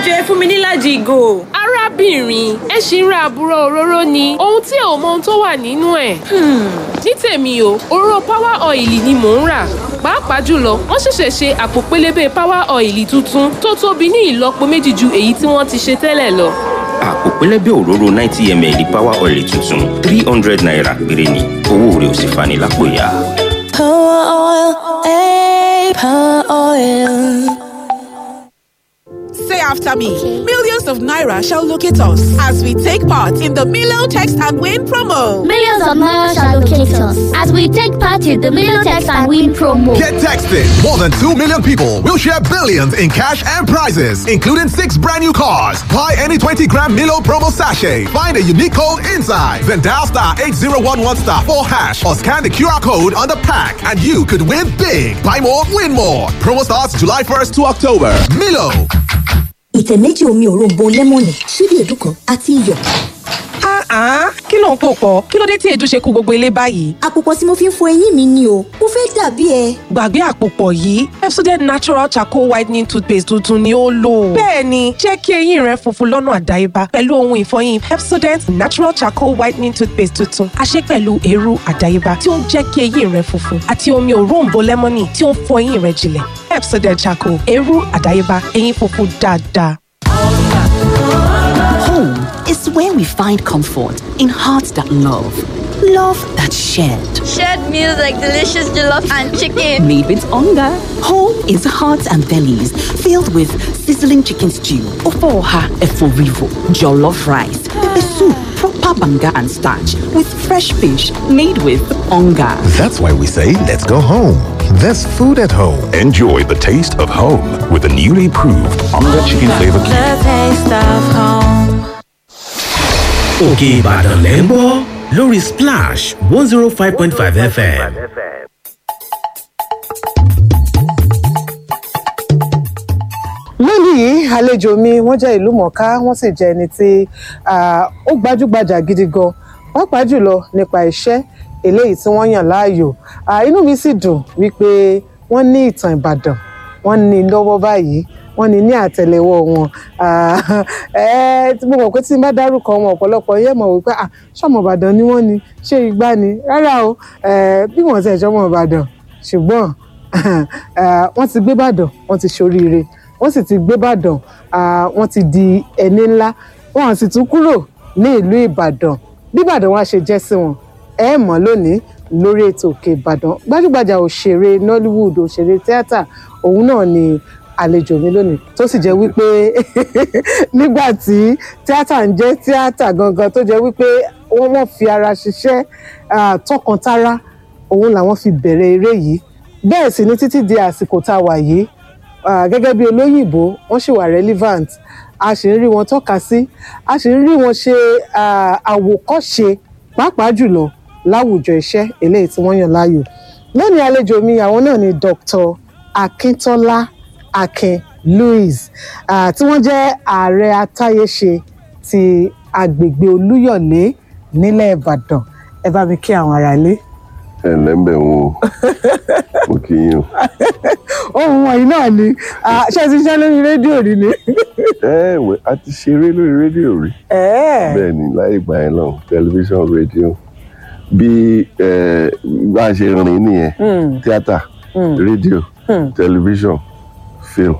Jọ̀ọ́ fún mi nílàjì ìgò. Arábìnrin, ẹ ṣì ń ra àbúrò òróró ni. Ohun tí ò mọ ohun tó wà nínú ẹ̀. Ní tèmi o, òróró Power Oil ni mò ń rà. Pàápàá jùlọ, wọ́n ṣẹ̀ṣẹ̀ ṣe àpò pélébé Power Oil tuntun tó tóbi ní ìlọ́po méjì ju èyí tí wọ́n ti ṣe tẹ́lẹ̀ lọ. Àpò pélébé òróró 90 ml Power Oil tuntun 300 naira péré ni. Owó rẹ̀ ò sì fani lápò ya. Power Oil, Power Oil. Say after me. Millions of naira shall locate us as we take part in the Milo Text and Win promo. Millions of naira shall locate us as we take part in the Milo Text and Win promo. Get texted. More than 2 million people will share billions in cash and prizes, including 6 brand new cars. Buy any 20-gram Milo promo sachet. Find a unique code inside. Then dial star 8011 star 4 hash or scan the QR code on the pack and you could win big. Buy more, win more. Promo starts July 1st to October. Milo. Ìtẹ̀ méjì omi òróǹbó lẹ́mọ̀nì, ṣíbí èédú kan àti iyọ̀. Kí ló ń pò pọ̀? Kí ló dé tí èédú ṣe kó gbogbo ilé báyìí? Àpòpọ̀ tí mo fi ń fọ eyín mi ni o, mo fẹ́ dàbí ẹ. Gbàgbé àpòpọ̀ yìí, Pepsodent Natural Charcoal Whitening Toothpaste tuntun ni ó lò. Bẹ́ẹ̀ni, jẹ́ kí eyín rẹ funfun lọ́nà àdáyébá pẹ̀lú ohun ìfọyín Pepsodent Natural Charcoal Whitening Toothpaste tuntun. A ṣe pẹ̀lú eérú àdáyébá tí ó ń jẹ́ kí eyín rẹ funfun àti omi òróǹbó lẹ́mọ́nì tí ó ń fọ eyín rẹ jinlẹ̀. Pepsodent Charcoal, eérú àdáyébá, eyín funfun dáadáa. Home is where we find comfort in hearts that love. Love that's shared. Shared meals like delicious jollof and chicken. Made with hunger. Home is hearts and bellies filled with sizzling chicken stew, ofoha eforivo, jollof rice, pepper soup, proper banga and starch with fresh fish made with hunger. That's why we say let's go home. There's food at home. Enjoy the taste of home with the newly proved Onga Chicken Flavor Cube. The taste of home. Òkè Ìbàdàn lẹ́ ń gbọ́ lórí Splash 105.5 FM. lónìí àlejò mi wọ́n jẹ́ ìlúmọ̀ọ́ká wọ́n sì jẹ́ ẹni tí ó gbajúgbajà gidi gan pàápàá jùlọ nípa iṣẹ́ eléyìí tí wọ́n yàn láàyò. Inú mi sì dùn wípé wọ́n ní ìtàn Ìbàdàn, wọ́n ní lọ́wọ́ báyìí, wọ́n ní àtẹ́lẹwọ́ wọn. Tí mo mọ̀ pé tí n bá dárúkọ wọn ọ̀pọ̀lọpọ̀ yẹn mọ̀ wípé ṣọmọ Ìbàdàn ni wọ́n ni, ṣé Ìgbá ni? Rárá o, bí wọ́n ti ẹ̀jọ́ mọ̀ Ìbàdàn ṣùgbọ́n wọ́n ti gbé Ìbàdàn, wọ́n ti ṣoríire, wọ́n sì ti gbé Ìbàdàn, wọ́n ti di ẹni ńlá, wọ́n sì tún kúrò ní ìlú Ìbàdàn. Bí Ìbàdàn wá ṣe jẹ́ sí wọn, ẹ mọ̀ lónìí lórí ètò Òkè Ìbàdàn. Gbajúgbajà òṣèré Nollywood, òṣèré tíátà, òun náà ni àlejò mi lónìí tó sì jẹ́ wípé nígbà tí tíátà ń jẹ́ tíátà gangan tó jẹ́ wípé wọ́n fi ara ṣiṣẹ́ tọkàntara, òun làwọn fi bẹ̀rẹ̀ eré yìí. Bẹ́ẹ̀ sì ni títí di àsìkò tá a wà yìí, gẹ́gẹ́ bí olóyìnbó wọ́n sì wà relevant. A sì ń rí wọn tọ́ka sí, a sì ń rí wọn ṣe àwòkọ́ṣe pàápàá jùlọ láwùjọ iṣẹ́ eléyìí tí wọ́n yàn láàyò. Lónìí àlejò mi àwọn náà ni Dr. Akíntọ́lá Akin Louis, tí wọ́n jẹ́ ààrẹ atáyéṣe ti agbègbè Olúyọ̀lé nílẹ̀ Ìbàdàn. Ẹ bá mi kí àwọn aráalé. Ẹ lẹ́m̀bẹ̀ wọn mo kí yín o. Ohun wọ̀nyí náà ni ṣé ti ṣe lórí rédíò rí ni? A ti ṣeré lórí rédíò rí. Bẹ́ẹ̀ ni láì gbà yẹn lọ tẹlifíṣàn rédíò bí bá a ṣe rìn nìyẹn, tíátà, rédíò, tẹlifíṣàn, fíìmù.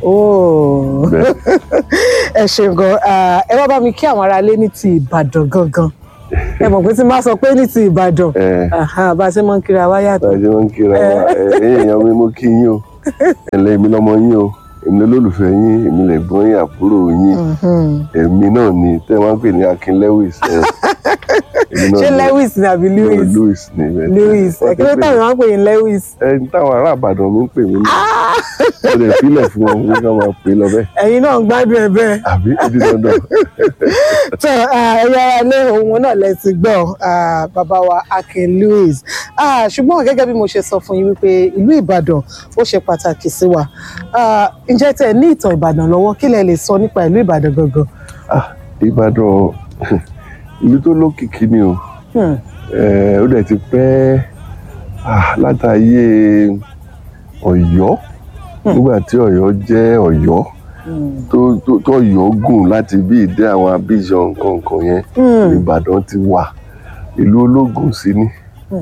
Ẹ ṣeun gan. Ẹ wá bá mi kí àwọn aráalé ní ti Ìbàdàn gangan. Ẹ mọ̀ pé tí máa sọ pé ní ti Ìbàdàn bá a ṣe máa ń kíra wá yàtọ̀. Bá a ṣe máa ń kíra wá èèyàn mi mo kí yín o, ẹ̀lẹ́ mi lọ́mọ yín o, èmi lólùfẹ́ yín, èmi lẹ̀gbọ́n yín, àbúrò yín, èmi náà ni tẹ́ wọ́n ń pè ní Akin Lewis. Ṣé Lewis ni àbí Lewis? Lewis ni bẹ́ẹ̀. Lewis kí ló táwọn máa ń pè ní Lewis? Ẹni táwọn ará Ìbàdàn mi ń pè mí ní. Ó lè filẹ̀ fún wọn kí wọ́n máa pè é lọ bẹ́ẹ̀. Ẹ̀yin náà ń gbádùn ẹ bẹ́ẹ̀. Àbí ìdí dandan. Tó ẹ̀yà ilé ohun náà lẹ ti gbọ́ bàbá wa Akin Louis. Ṣùgbọ́n gẹ́gẹ́ bí mo ṣe sọ fún yín wípé ìlú Ìbàdàn ó ṣe pàtàkì sí wa. Ǹjẹ́ tẹ́ ní ìtàn Ìbàdàn lọ́wọ́, kí lẹ lè sọ nípa ìlú Ìbàdàn gangan? Ìbàdàn ìlú tó lókìkí ni o. Ó dẹ̀ ti pẹ́ látàyè Ọ̀yọ́, nígbà tí Ọ̀yọ́ jẹ́ Ọ̀yọ́ tó yọ̀ọ́gùn láti bí ìdí àwọn Abidjan nǹkan yẹn Ìbàdàn ti wà ìlú ológun sí ni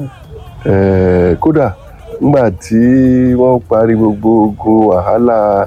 kódà nígbà tí wọ́n parí gbogbo ogun wàhálà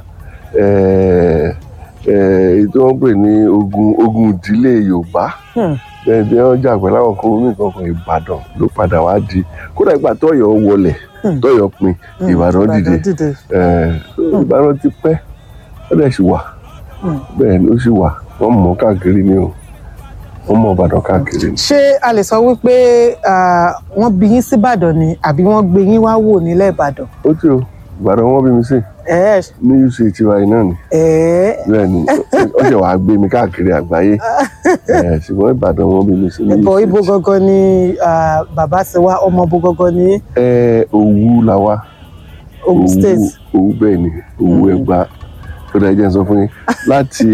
ètò wọn pè ní ogun ìdílé Yorùbá bẹ́ẹ̀ bí wọ́n jà pẹ̀lú àwọn kan Ìbàdàn ló padà wá di kódà ìgbà tọ́yọ̀ wọlẹ̀ tọ́yọ̀ pin Ìbàdàn dìde Ìbàdàn ti pẹ́ ó dẹ̀ sì wà bẹ́ẹ̀ ló sì wà wọ́n mọ̀ káàkiri ni o wọ́n mọ̀ Ìbàdàn káàkiri ni. ṣé a lè sọ wípé wọ́n bí yín sí Ìbàdàn ni àbí wọ́n gbé yín wá wò nílẹ̀ Ìbàdàn? ó tí o Ìbàdàn wọ́n bí mi sí ní UC tiwa iná ni bẹ́ẹ̀ ni ó jẹ́ wàá gbé mi káàkiri àgbáyé ṣùgbọ́n Ìbàdàn wọ́n bí mi sí ní UC. ẹ̀bọ̀ ibo gangan ni bàbá ti wá ọmọ ibo gangan ni? Òwu la wá. Òwu state. Òwu bẹ́ẹ̀ ni Òwu Ẹ̀gbá tó dáa jẹ́ sọ fún yín láti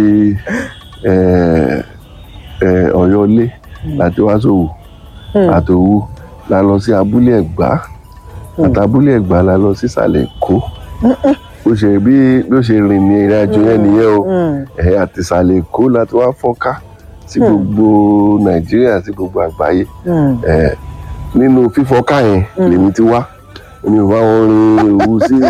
Ọ̀yọ́lé láti wá sówù àtòwú la lọ sí abúlé Ẹ̀gbá àtàbúlé Ẹ̀gbá la lọ sí ìsàlẹ̀ Èkó bó ṣe rìn ní ìrìn àjò yẹn nìyẹn o àti ìsàlẹ̀ Èkó láti wá fọ́nká sí gbogbo Nàìjíríà sí gbogbo àgbáyé nínú fífọ́nká yẹn lèmi ti wá mi ò bá wọn rin Òwu sí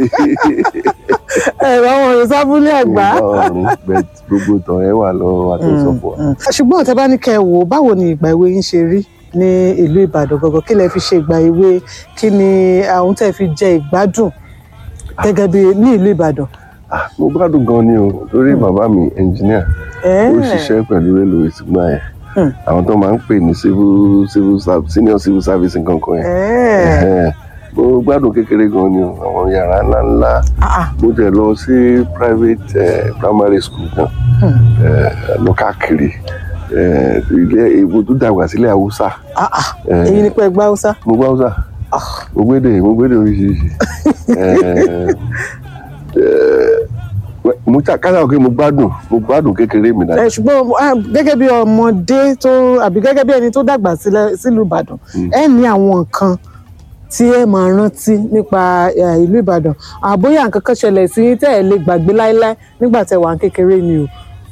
bá wọn rin sábúlé Ẹ̀gbá gbogbo ìtàn ẹ wà lọ àtúnṣọpọ. ṣùgbọ́n tẹ́ bá ní kẹ́ ẹ wò báwo ni ìgbà èwe yín ṣe rí ní ìlú Ìbàdàn gangan kí lẹ fi ṣe ìgbà èwe kí ni àwọn tẹ́ fi jẹ ìgbádùn gẹ́gẹ́ bí ní ìlú Ìbàdàn? mo gbádùn gan ni o torí bàbá mi engineer ó ṣiṣẹ́ pẹ̀lú railway sígbà yẹn àwọn tó máa ń pè ní senior civil service nǹkan kan yẹn mo gbádùn kékeré gan ni o àwọn yàrá ńláńlá mo jẹ lọ sí private primary school kan lọ káàkiri ilé èbó tó dàgbà sílẹ̀ Haúsá. èyí ni pé gbá Haúsá. mo gbá Haúsá mo gbédè oríṣiríṣi mo kásá òkè mo gbádùn kékeré mi dáadáa. ṣùgbọ́n gẹ́gẹ́ bí ọmọdé àbí gẹ́gẹ́ bí ẹni tó dàgbà sílùú Ìbàdàn ẹ ní àwọn nǹkan tí ẹ máa rántí nípa ìlú Ìbàdàn àbóyá nǹkan kan ṣẹlẹ̀ sí tẹ́ ẹ lè gbàgbé láéláé nígbà tẹ́ wà ń kékeré ni o.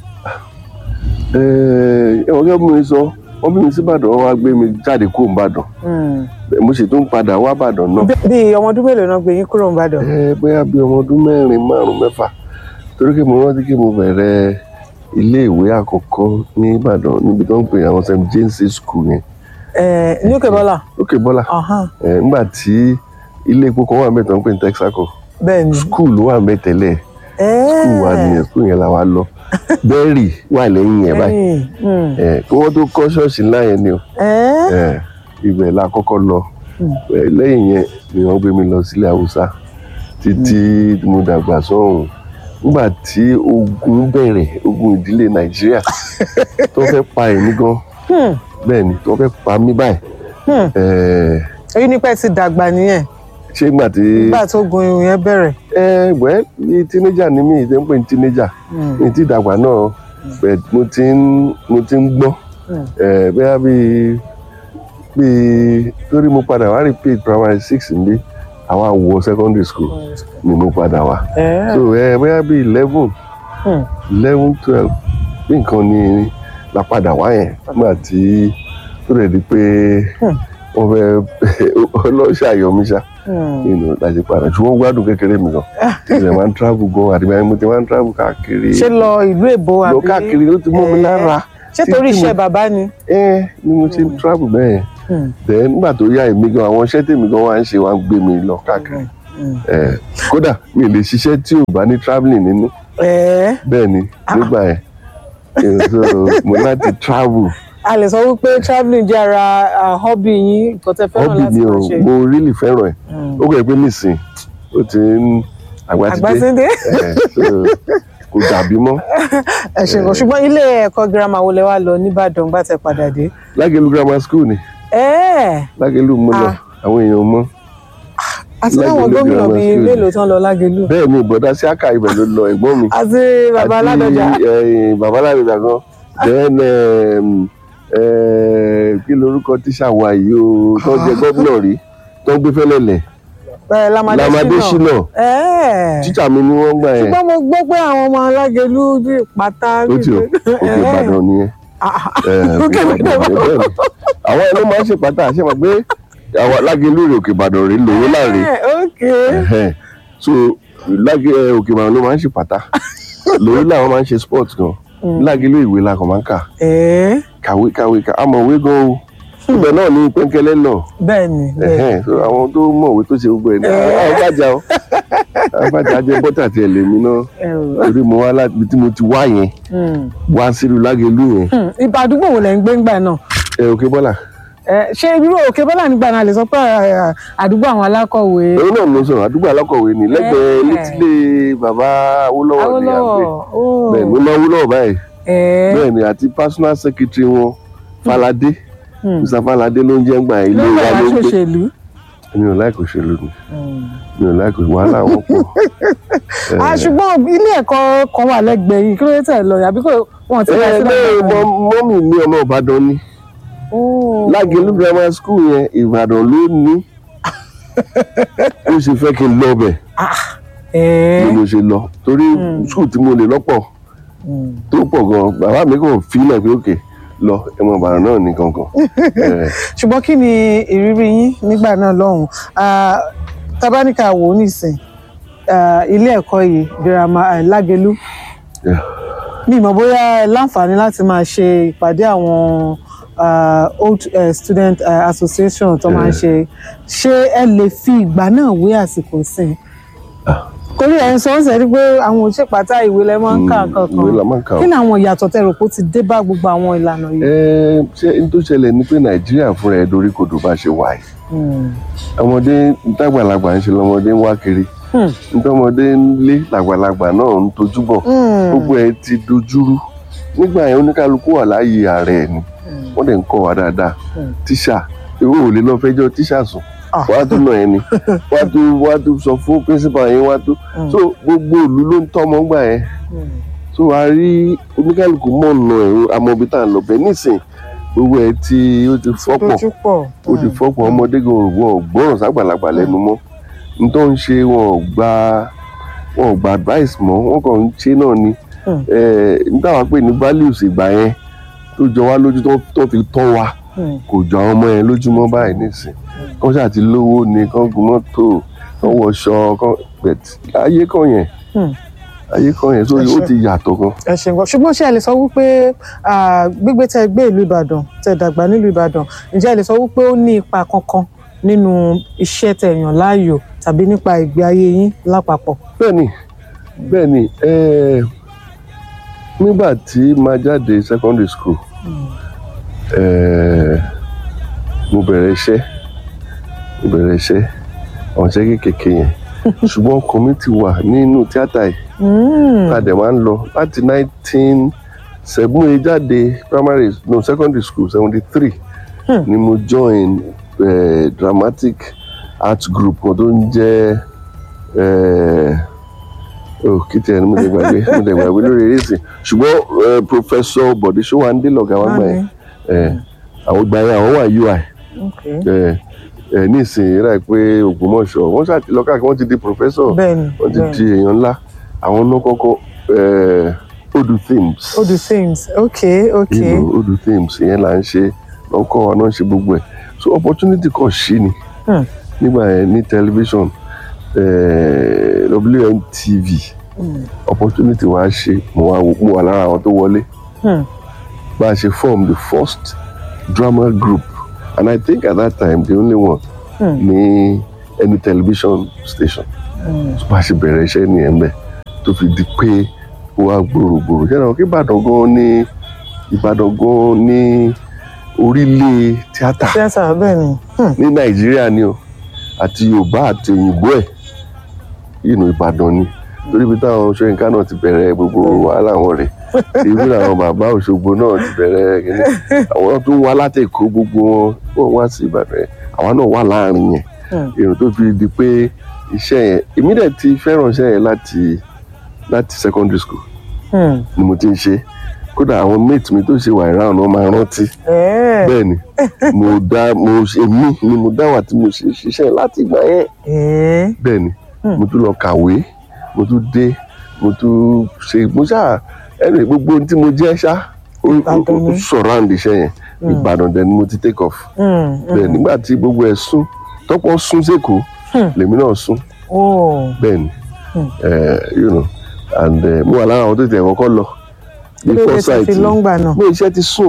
ẹ̀wọ̀n gẹ́gẹ́ bí mo sọ wọ́n bí mi sí Ìbàdàn wọ́n wá gbé mi jáde kúrò Ìbàdàn mo sì tún padà wá Ìbàdàn náà. bí ọmọ ọdún mélòó náà gbé yín kúrò Ìbàdàn? bóyá bí ọmọ ọdún 4, 5, 6 torí kí mo rántí kí mo bẹ̀rẹ̀ ilé ìwé àkọ́kọ́ ní Ìbàdàn níbi tó ń pè àwọn St. James School yẹn. ní Òkè Bọ́lá. Òkè Bọ́lá nígbà tí ilé epo kan wà mẹ́ta ń pè ní Texaco school ló wà mẹ́tẹ̀lẹ̀ school wa nìyẹn school yẹn la wà lọ bẹ́ẹ̀rì wà lẹ́yìn yẹn báyìí kí wọ́n tó kọ́ ṣọ́ọ̀ṣì ńlá yẹn ni o ibẹ̀ la kọ́kọ́ lọ lẹ́yìn yẹn ni wọ́n gbé mi lọ sílẹ̀ Haúsá títí mo dàgbà sọ́hùn nígbà tí ogun bẹ̀rẹ̀ ogun ìdílé Nàìjíríà tó fẹ́ pa èmi gan bẹ́ẹ̀ ni tó fẹ́ pa mí báyìí. èyí ni pé ti dàgbà nìyẹn. ṣé ìgbà tí. nígbà tó gun irun yẹn bẹ̀rẹ̀. wẹ́ẹ́ ní tínéjà ni mí ìdẹ́ ń pè ní tínéjà ní tí dàgbà náà mo ti ń gbọ́n bẹ́ẹ̀ bíi torí mo padà wá repeat primary 6 níbí àwa wọ secondary school ni mo padà wá so bẹ́ẹ̀ bíi 11, 12 bí nǹkan ni la padà wá yẹn nígbà tí tó rẹ̀ di pé wọ́n fẹ́ ọlọ́ṣà yọmí ṣá láti padà ṣùgbọ́n gbádùn kékeré mi gan ilẹ̀ máa ń travel gan àti báyìí mo ti máa ń travel káàkiri. ṣé lọ ìlú èbó àbí. lọ káàkiri ló ti mọ́ mi lára. ṣé torí iṣẹ́ bàbá ni. ni mo ti ń travel bẹ́ẹ̀ then nígbà tó yá èmi gan àwọn iṣẹ́ tèmi gan wá ń ṣe wá ń gbé mi lọ káàkiri kódà mi lè ṣiṣẹ́ tí ò bá ní travelling nínú bẹ́ẹ̀ ni nígbà yẹn so mo láti travel. a lè sọ wípé travelling jẹ́ ara hobby yín nǹkan tẹ́ fẹ́ràn láti máa ṣe. hobby mi o mo really fẹ́ràn ẹ̀ ó kọ̀ ẹ́ pé nísìn ó ti ń àgbàtìdé kò dàbí mọ́. ẹ ṣe nǹkan ṣùgbọ́n ilé ẹ̀kọ́ girama wo lẹ wá lọ nìbàdàn gbà tẹ́ padà dé. Lágẹ̀lú grammar school ni. Lágẹ̀lú mo lọ àwọn èèyàn mọ́. àti láwọn gómìnà bíi mélòó tán lọ Lágẹ̀lú. bẹ́ẹ̀ ni ìbọ̀dá sí àkà ibẹ̀ ló lọ ẹ̀gbọ́n mi. àti bàbá Ládọjà. àti bàbá Ládọjà gan. then kí lorúkọ tíṣà wa yìí o tó jẹ gómìnà rí tó gbé fẹ́lẹ́lẹ̀ Lamadé Ṣínà tíṣà mi ni wọ́n gbà yẹn. ṣùgbọ́n mo gbọ́ pé àwọn ọmọ Alágẹ̀lú pátá. ó ti Òkè Ìbàdàn nìyẹn. àwọn ẹni máa ń ṣe pátá ṣe máa gbé àwọn Alágẹ̀lú rè Òkè Ìbàdàn rè lówó láre. so Òkè Ìbàdàn ló máa ń ṣe pátá lórí làwọn máa ń ṣe sport gan. Alágẹ̀lú ìwé la kàn máa ń kà. kàwé amọ̀wé gan o. ibẹ̀ náà ní pẹ́ńkẹ́lẹ́ náà. bẹ́ẹ̀ni. àwọn tó mọ̀wé tó ṣe gbogbo ẹ̀ ní àgbàjà o. àgbàjà jẹ́ bọ́tà tí ẹ̀ lè mí náà. torí mo wá láti tí mo ti wá yẹn. wá sílùú Lágẹ̀lú yẹn. ìbàdúgbò wo lẹ̀ ń gbé ńgbà náà. Òkè Bọ́là. ṣé irú Òkè Bọ́là nígbà náà lè sọ pé àdúgbò àwọn alákọ̀wé. èyí náà mo sọ àdúgbò alákọ̀wé ni lẹ́gbẹ̀ẹ́ létílé bàbá Awólọ́wọ̀ ní àgbẹ̀. bẹ́ẹ̀ ni mo máa Awólọ́wọ̀ báyìí. bẹ́ẹ̀ ni àti personal secretary wọn Fáládé. Mr. Fáládé ló ń jẹ́ ńgbà ilé wa ló ń gbé. mi ò láìkò òṣèlú ni mi ò láìkò wàhálà wọn pọ̀. ṣùgbọ́n ilé ẹ̀kọ́ kan wà lẹ́gbẹ̀ẹ́ yìí kí ló dé tẹ̀ lọ yàbí kò wọ́n ti bá sílẹ̀. mọ́mì mi ọmọ Ìbàdàn ni Lágẹ̀lú grammar school yẹn Ìbàdàn ló ní ó sì fẹ́ kí n lọ bẹ̀ bí mo ṣe lọ torí school tí mo lè lọ́pọ̀ tó pọ̀ gan bàbá mi kò fílẹ̀ pé òkè lọ ẹmọ Ìbàdàn náà ní kankan. ṣùgbọ́n kí ni ìrírí yín nígbà náà lọ́hùn tabaníkà wò ó nìsín ilé ẹ̀kọ́ yìí girama Lágẹ̀lú mi mọ̀ bóyá láǹfààní láti máa ṣe ìpàdé àwọn old student association tó máa ń ṣe ẹ lè fi ìgbà náà wé àsìkò sí torí ẹ̀ ń sọ ń sẹ́rí pé àwọn òṣèpàtà ìwé lẹ́ máa ń kà kankan kí ni àwọn ìyàtọ̀ tẹ́ rò pé ó ti dé bá gbogbo àwọn ìlànà yìí. ṣé n tó ṣẹlẹ̀ ni pé Nàìjíríà fúnra ẹ̀ dorí kodò bá ṣe wà yìí ọmọdé dàgbàlagbà ń ṣe lọ́mọdé ń wá kiri ntọ́mọdé ń lé làgbàlagbà náà ń tojú bọ̀ gbogbo ẹ̀ ti dojúrú nígbà yẹn oníkálukú wà láàyè ààrẹ ẹ̀ ni wọ́n dẹ̀ ń kọ́ wa dáadáa tíṣà ìwé òlé lọ fẹjọ́ tíṣà sùn wàá tún nà ẹni wàá tún sọ fún principal yẹn wàá tún so gbogbo ìlú ló ń tọ́mọ gbà yẹn so a rí oníkálukú mọ̀ nà ẹ̀rọ amọ̀bí tá à ń lọ bẹ́ẹ̀ nísìn gbogbo ẹ̀ tí ó ti fọ́pọ̀ ọmọdé gan wọn gbọ́ràn ságbàlagbà lẹ́nu mọ́ n tó ń ṣe wọn ò gba advice mọ́ wọn kàn ń ṣe náà ni n táwa pè ní values ìgbà yẹn tó jọ wá lójú tó fi tọ́ wa kò jọ àwọn ọmọ yẹn lójúmọ́ báyìí nísìn kán ṣáà ti lówó ni kán gun mọ́tò kán wọṣọ kán ayé kan yẹn sórí ó ti yàtọ̀ gan. ẹ ṣe nǹkan ṣùgbọ́n ṣé ẹ lè sọ wípé gbígbé tẹ́ gbé ìlú Ìbàdàn tẹ́ dàgbà nílùú Ìbàdàn ǹjẹ́ ẹ lè sọ wípé ó ní ipa kankan nínú iṣẹ́ tẹ́ yàn láàyò tàbí nípa ìgbé ayé yín lápapọ̀. bẹ́ẹ̀ni nígbà tí máa jáde secondary school mo bẹ̀rẹ̀ iṣẹ́ ọ̀nṣẹ́ kékeré yẹn ṣùgbọ́n ọkàn mi ti wà nínú tíátà yìí tàdé máa ń lọ láti 1970 jáde secondary school 73 ni mo join dramatic art group kan tó ń jẹ́ kìtì ẹni mo lè gbàgbé lórí eré ìsìn ṣùgbọ́n professor Bọ̀dé Ṣówándé lọ̀gá wa gbà yẹn àwọn gbà yẹn àwọn wà UI ní ìsìn rà pé Ògbómọ̀ṣọ́ wọ́n ṣàti lọ káàkiri wọ́n ti di professor wọ́n ti di èèyàn ńlá àwọn náà kọ́kọ́ Odu Themes. Okay. Odu Themes ìyẹn là ń ṣe lọ́kọ̀ wa náà ṣe gbogbo ẹ̀ so opportunity kan ṣí ni nígbà yẹn ní television WNTV opportunity wa ṣe mo wà lára àwọn tó wọlé bá a ṣe form the first drama group and I think at that time the only one ní any television station so bá a ṣe bẹ̀rẹ̀ iṣẹ́ ní ẹ̀mẹ́ tó fi di pé wà gbòrògbòrò ṣé náà kí Ìbàdàn gan ní orílẹ̀ tíátà ní Nàìjíríà ni o àti Yorùbá àti òyìnbó ẹ̀ Ìbàdàn ni torí bí táwọn Ṣóyínká náà ti bẹ̀rẹ̀ gbogbo wàhálà wọn rẹ̀ irú àwọn bàbá Òṣogbo náà ti bẹ̀rẹ̀ kíní àwọn tó wá láti Èkó gbogbo wọn wá sí Ìbàdàn àwọn náà wà láàrin yẹn èrò tó fi di pé iṣẹ́ yẹn èmi dẹ̀ ti fẹ́ràn iṣẹ́ yẹn láti secondary school ni mo ti ń ṣe kódà àwọn mate mi tó ṣe wà ìráhùn wọn máa rántí bẹ́ẹ̀ ni mo dá wà tí mo ṣe ṣiṣẹ́ láti ìgbà yẹn bẹ́ẹ̀ ni mo tún lọ kàwé mo tún dé mo tún ṣe mo ṣáà ẹni gbogbo ohun tí mo jẹ́ ṣá ó surround iṣẹ́ yẹn Ìbàdàn dẹ̀ ni mo ti take off bẹ́ẹ̀ nígbà tí gbogbo ẹ̀ sún tọ́pọ̀ sún sẹ́kọ̀ọ́ lèmi náà sún bẹ́ẹ̀ ni and mo wà lára àwọn tó tẹ̀ kọ́kọ́ lọ before site mo iṣẹ́ ti sùn.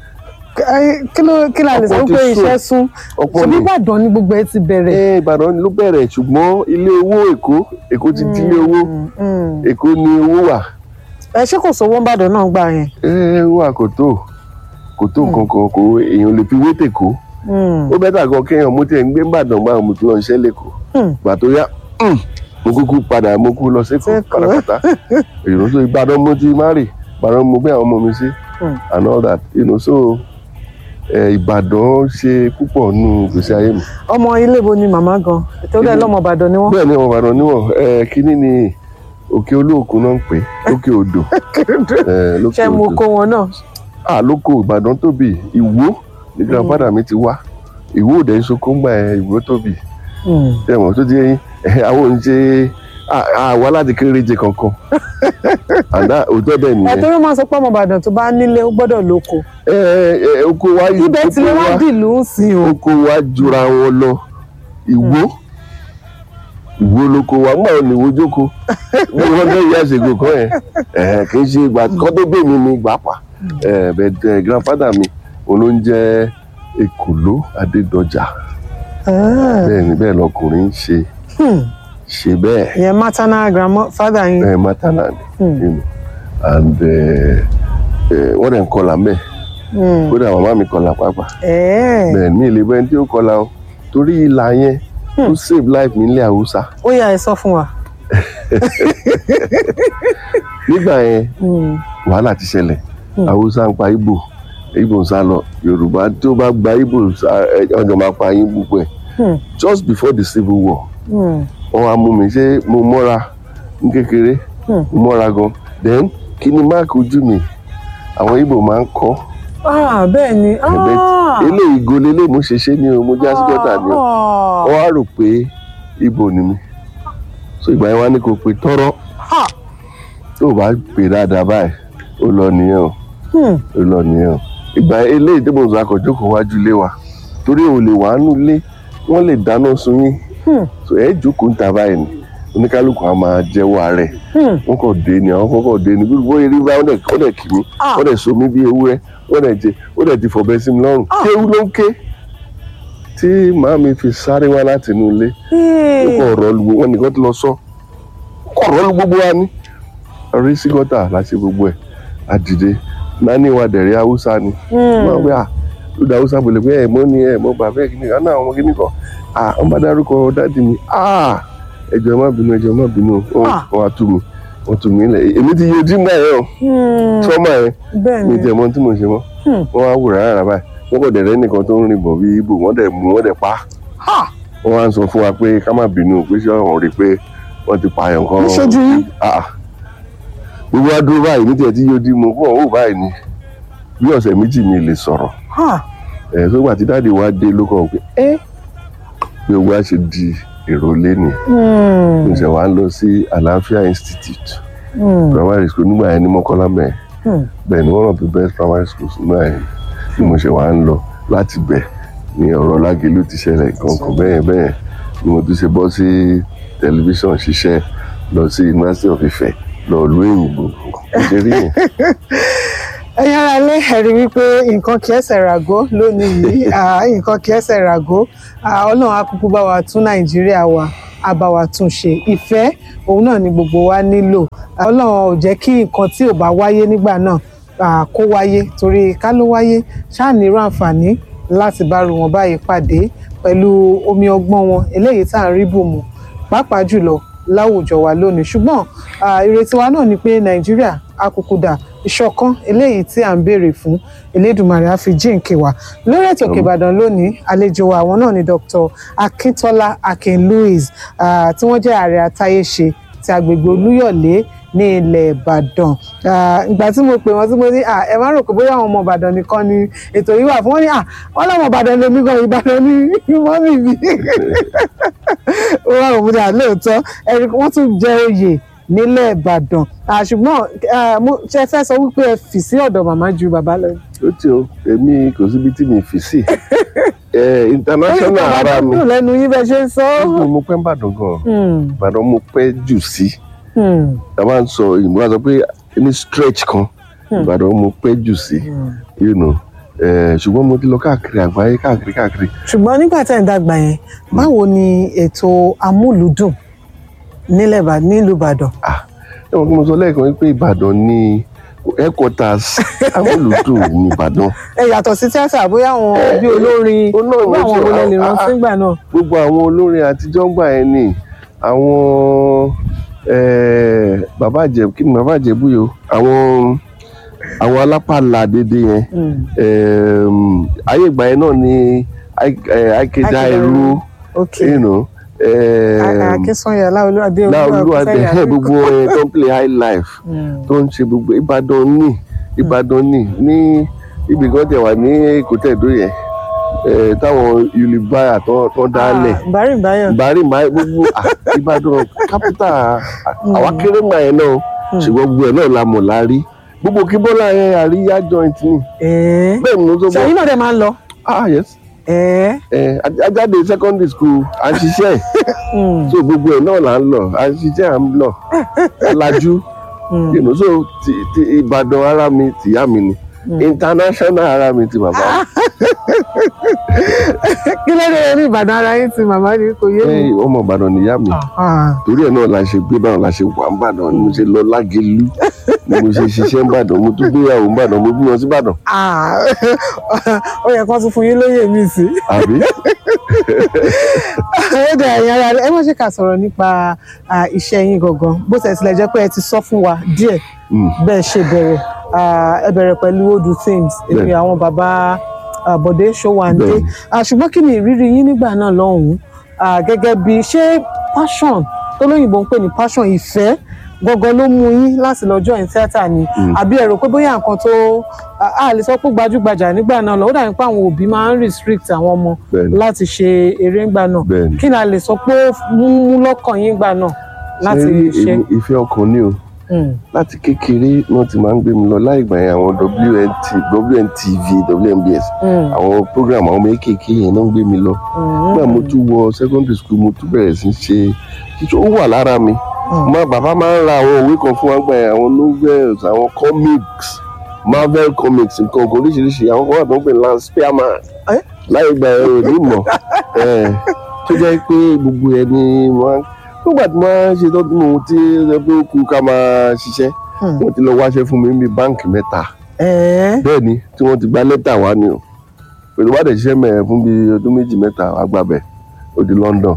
kí la lè sọ pé iṣẹ́ sún ṣebí Ìbàdàn ni gbogbo ẹ ti bẹ̀rẹ̀. Ìbàdàn ló bẹ̀rẹ̀ ṣùgbọ́n ilé owó Èkó ti di ilé owó Èkó ni owó wà. Ṣé kò sówó Ìbàdàn náà gbà yẹn. wà kò tó nǹkan kan kò èèyàn lè fi wé tèkó ó bẹ́tà gan kéèyàn mo tiẹ̀ ń gbé Ìbàdàn gbà mo ti lọ iṣẹ́ lẹ́kọ̀ọ́ gbà tó yá mo kúkú padà mo kú lọ sẹ́kọ̀ọ́ pátápátá èèyàn tó Ìbàdàn mo ti má rè Ìbàdàn mo gbé àwọn ọmọ mi sí and all that so Ìbàdàn ṣe púpọ̀ nù gbèsè ayé mi. ọmọ ilé bo ni màmá gan torí ẹ lọ́mọ Ìbàdàn ni wọ́n. bẹ́ẹ̀ ni ọmọ Ìbàdàn ni wọ́n kínní ni òkè olóòkun náà ń pè lókè odò. ṣé mo kó wọn náà. lóko Ìbàdàn tóbi Ìwó ní grandfather mi ti wá Ìwó òde ìṣoko ń gbà Ìwó tóbi. tẹ̀wọ̀n tó ti yẹn àwọn ò ń ṣe àwa láti kéréje kankan àdá òótọ́ bẹ́ẹ̀ nìyẹn. ẹ̀tọ́ ló máa sọ pé ọmọ Ìbàdàn tó bá nílé ó gbọ́dọ̀ lóko. oko wa yìí ibẹ̀ tí wọ́n dìlú ń sìn o. oko wa jura wọn lọ Ìwó lóko wa gbà ní Ìwó jókòó bí wọ́n bẹ́ẹ̀ yá ṣègò kan yẹn kì í ṣe ìgbà kọ́ tó bẹ́ẹ̀ mi ní ìgbà pa bẹ́ẹ̀ grandfather mi òun ló ń jẹ́ Èkòló Adédọjà bẹ́ẹ̀ ni bẹ́ẹ̀ lọkùnrin ṣe bẹ́ẹ̀. ìyẹn maternal grandfather yín. maternal ni and wọ́n dẹ̀ ń kọlà mẹ́ kódà màmá mi kọlà pàápàá bẹ́ẹ̀ ní ilé bẹ́ẹ̀ tí ó kọlà o torí ìlà yẹn ó save life mi nílé Haúsá. ó yá ẹ sọ fún wa. nígbà yẹn wàhálà ti ṣẹlẹ̀ Haúsá ń pa Ìgbò ń sá lọ Yorùbá tí ó bá gba Ìgbò ọjọ́ máa pa yín gbogbo ẹ̀ just before the civil war. wọ́n wá mú mi ṣé mo mọ́ra ní kékeré mo mọ́ra gan then kí ni máàkì ojú mi àwọn Ìgbò máa ń kọ́. bẹ́ẹ̀ ni. eléyìí golélé mo ṣe ni o mo já sí gọ́tà ni o wọ́n wá rò pé Ìgbò ni mi so ìgbà yẹn wá ní kò pé tọ́rọ́ tó o bá pè dáadáa báyìí ó lọ nìyẹn o ìgbà eléyìí tó mọ̀ sọ akọ̀jókòó wájú ilé wa torí ò lè wà nù ilé wọ́n lè dáná sun yín so ẹ jókòó ń ta báyìí ni oníkálukú á máa jẹ́wọ́ rẹ̀ wọ́n kàn dé ni àwọn kọ́kọ́ dé ni gbogbo eré bá wọ́n dẹ̀ kì mí wọ́n dẹ̀ so mí bí ewúrẹ́ wọ́n dẹ̀ ti fọ̀bẹ sí mi lọ́rùn kéwú ló ń ké tí màá mi fi sáré wá láti inú ilé ó kọ̀ ọ̀rọ̀ lu wọn nìkan tó lọ sọ ọ̀rọ̀ lu gbogbo wa ní rí sí gọ́tà láti gbogbo ẹ̀ àdìde nání wa dẹ̀rẹ̀ Haúsá ni wọ́n wí ló da Haúsá bọ̀lẹ̀ pé mọ́ ni mọ́ bàbá ẹ̀ kìíní kan náà àwọn kìíní kan wọ́n bá dárúkọ dáàdì mi ẹjọ́ má bínú wọ́n tú mi lẹ̀ èmi ti yọjú náà yẹn o sọ́mà yẹn mi jẹ́ mọ́ tí mo ṣe mọ́ wọ́n wá wùrà rárá báyìí wọ́n kò dẹ̀rẹ́ nìkan tó ń rìn bọ̀ bí Ìgbò wọ́n dẹ̀ mú wọ́n dẹ̀ pa wọ́n wá ń sọ fún wa pé ká má bínú pé ṣé wọ́n rí pé wọ́n ti pààyàn kan gbogbo wa dúró báyìí ní tiẹ̀ tí yọjú mo fún ọ̀hún báyìí ni bí ọ̀sẹ̀ méjì mi lè sọ̀rọ̀ tó gbà tí dáàdi wa dé ló kàn pé bí owó á ṣe di èrò lẹ́nu mo ṣe wá lọ sí Àlàáfíà Institute primary school nígbà yẹn ní Mọ́kọ́lá mẹ́ẹ̀ bẹ́ẹ̀ ni one of the best primary schools nígbà yẹn ni mo ṣe wá ń lọ láti bẹ̀ ní ọ̀rọ̀ Lágelú ti ṣẹlẹ̀ kankan bẹ́ẹ̀ ni mo tún ṣe bọ́ sí tẹlifíṣàn ṣiṣẹ́ lọ sí University of Ife lọ lu èyìnbó ṣe rí yẹn. ẹ̀yin ará ilé ẹ̀rí wípé nǹkan kì í ẹsẹ̀ ràgó lónìí yìí nǹkan kì í ẹsẹ̀ ràgó Ọlọ́run á kúkú bá wa tún Nàìjíríà wa á bá wa tún ṣe ìfẹ́ òun náà ni gbogbo wa nílò Ọlọ́run ò jẹ́ kí nǹkan tí ò bá wáyé nígbà náà kó wáyé torí ká ló wáyé ṣáà ní irú àǹfààní láti bá ru wọn báyìí pàdé pẹ̀lú omi ọgbọ́n wọn eléyìí tá à ń rí bòmù pàápàá jùlọ láwùjọ wa lónìí ṣùgbọ́n ìrètí wa náà ni pé Nàìjíríà á kúkú dà ìṣọ̀kan eléyìí tí à ń béèrè fún Elédùmarè á fi jíǹkì wá lórí ètò Òkè Ìbàdàn lónìí àlejò wa àwọn náà ni Dr. Akíntọ́lá Akin Louis tí wọ́n jẹ́ ààrẹ àtayéṣe ti agbègbè Olúyọ̀lé ní ilẹ̀ Ìbàdàn. Ìgbà tí mo pè wọ́n tí mo ní ẹ má rò pé bóyá àwọn ọmọ Ìbàdàn nìkan ni ètò yìí wà fún, wọn ní wọ́n lọ́mọ Ìbàdàn lèmi gan, Ìbàdàn ní mọ́mì mi. Wọ́n rò múdà lóòótọ́ wọ́n tún jẹ oyè nílẹ̀ Ìbàdàn. Ṣùgbọ́n ṣe fẹ́ sọ wípé ẹ fì sí ọ̀dọ̀ màmá ju bàbá lọ. Ó ti o, èmi kò síbi tí mi fì sí. International ara mi. Lẹ́nu yín bẹ́ẹ̀ ṣe ń sọ. Mo pẹ́ Ìbàdàn gan. Ìbàdàn mo pẹ́ jù sí. Ta bá ń sọ ìmú wa sọ pé ní stretch kan Ìbàdàn mo pẹ́ jù sí. Ṣùgbọ́n mo ti lọ káàkiri àgbáyé káàkiri. Ṣùgbọ́n nígbà tí ẹ̀ ń dàgbà yẹn, báwo ni ètò amúlùúdùn nílùú Ìbàdàn? Ẹ mọ̀ kí mo sọ lẹ́ẹ̀kan pé Ìbàdàn ní headquarters amúlùúdùn ní Ìbàdàn. Yàtọ̀ sí tíátà, bóyá àwọn bí olórin, bóyá àwọn olórin lè rántí nígbà náà. Gbogbo àwọn olórin àtijọ́ ńgbà yẹn ni àwọn bàbá Ìjẹ̀bú, kí ni bàbá Ìjẹ̀bú yìí o, àwọn alápàlà dédé yẹn. Ayé ìgbà yẹn náà ni Àìkédà Ẹrú, Akínsànyà Láolúwadé gbogbo tó ń play high life, tó ń ṣe gbogbo Ìbàdàn ní ibi kan tẹ̀ wà ní Èkótẹ́dó yẹn, táwọn Yorùbá tó dálẹ̀ Bàrí gbogbo Ìbàdàn capital. Àwa kéré mà yẹn náà, ṣùgbọ́n gbogbo ẹ̀ náà la mọ̀ lárí. Gbogbo kí Bọ́lá yẹn àríyá joint ni. Bẹ́ẹ̀ ni mo tó bọ́. Ṣèyí náà dẹ̀ máa ń lọ. Yes. Ajáde secondary school à ń ṣiṣẹ́, so gbogbo ẹ̀ náà là ń lọ, à ń ṣiṣẹ́ à ń lọ, alájú. So ti Ìbàdàn ara mi tìyá mi ni, international ara mi ti bàbá. Kí ló dé ní Ìbàdàn ara yín ti màmá ni kò yé mi? Ọmọ Ìbàdàn nìyá mi, torí ẹ̀ náà la ṣe gbé báwọn la ṣe wà ń Ìbàdàn, ni mo ṣe lọ Lágelú, ni mo ṣe ṣiṣẹ́ ń Ìbàdàn, mo tún gbéyàwó ń Ìbàdàn, mo bí wọn sí Ìbàdàn. Ó yẹ kó tún fún yín lóyè mi sí. Àbí? Ẹ má ṣe ká sọ̀rọ̀ nípa iṣẹ́ yín gangan, bó ṣe tilẹ̀ jẹ́ pé ẹ ti sọ fún wa díẹ̀ bẹ́ẹ̀ ṣe bẹ̀rẹ̀. Ẹ bẹ̀rẹ̀ pẹ̀lú Odu Things, èmi àwọn bàbá Bọ̀dé Ṣówàndé. Ṣùgbọ́n kí ni ìrírí yín nígbà náà lọ́hùn-ún gẹ́gẹ́ bí ṣé passion tó lóyìnbó ń pè ní passion, ìfẹ́ gangan ló mú yín láti lọ join theatre ni, àbí ẹ rò pé bóyá nǹkan tó a lè sọ pé gbajúgbajà nígbà náà lọ, ó dàbí pé àwọn òbí máa ń restrict àwọn ọmọ láti ṣe eré ńgbà náà, kí ni a lè sọ pé mú lọ́kàn yín gbà náà láti ṣe? Ìfẹ́ ọkàn ni o, láti kékeré náà ti máa ń gbé mi lọ, láì gbà yẹn àwọn WNTV, WNBS, àwọn program àwọn ọmọ kéékèèké yẹn náà ń gbé mi lọ. Nígbà mo tún wọ secondary school, mo tún bẹ̀rẹ̀ sí ṣe, ó wà lára mi. Bàbá máa ń ra àwọn òwe kan fún wa gbà yẹn, àwọn novels, àwọn comics, Marvel comics, nǹkan oríṣiríṣi, àwọn kan wà tó ń pè ní Lance Spearman, láì gbà yẹn ò ní mọ̀, tó jẹ́ pé gbogbo ẹni wọn nígbà tí wọ́n ṣe tọ́jú mo ti rẹ pé ó kú ká máa ṣiṣẹ́, wọ́n ti lọ wáṣẹ́ fún mi níbi báǹkì 3. Bẹ́ẹ̀ ni tí wọ́n ti gba lẹ́tà wá ni o, pẹ̀lú wá dẹ̀ ṣiṣẹ́ mẹ́rin fún bíi ọdún 2-3 àgbàbẹ̀ ó di London.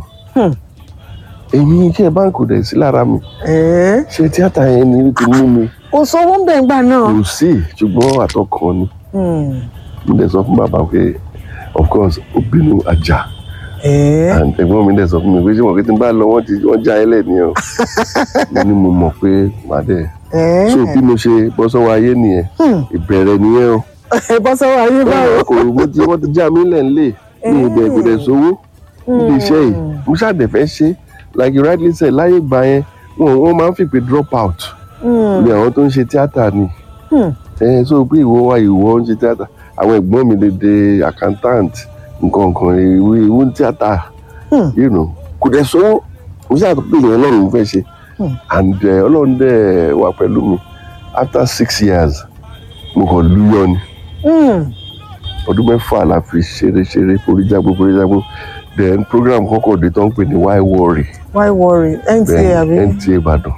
Èmi iṣẹ́ báǹkì dẹ̀ sí lára mi, ṣe tíátà yẹn ni ó ti mú mi. Kò sówó ń bẹ̀ ńgbà náà. Kò sí, ṣùgbọ́n àtọkàn ni. Mo dẹ̀ sọ fún bàbá pé of course obìnrin àjà. Ẹ̀gbọ́n mi dẹ̀ sọ fún mi pé ṣé mo kí n bá lọ wọ́n já ẹlẹ́ ni o. Mo ní mo mọ̀ pé màá dẹ̀. So bí mo ṣe bọ́ sọ́wọ́ ayé nìyẹn, ìbẹ̀rẹ̀ nìyẹn o. Bọ́ sọ́wọ́ ayé báwo? Wọ́n ti já mi lẹ́ńlẹ̀ ní ibẹ̀ kò dẹ̀ sówó níbi iṣẹ́ yìí. Mo ṣàdẹ̀ fẹ́ ṣe, like you rightly said, láyé ìgbà yẹn wọ́n máa ń fi pé drop out ní àwọn tó ń ṣe tíátà ni. So pé ìwọ ń ṣe tíátà, àwọn ẹ̀gbọ́n mi dédé accountant, nǹkan ìwé tíátà, kò dẹ̀ sówó. Mo ṣàtúntò ìyẹn Ọlọ́run mo fẹ́ ṣe, and Ọlọ́run dẹ̀ wà pẹ̀lú mi. After 6 years mo kàn lúyọ ni. Ọdún 6 la fi ṣeré foríjágbó, then program kọ́kọ́ dé tó ń pè ní Why Worry, NTA àbí? NTA Ìbàdàn.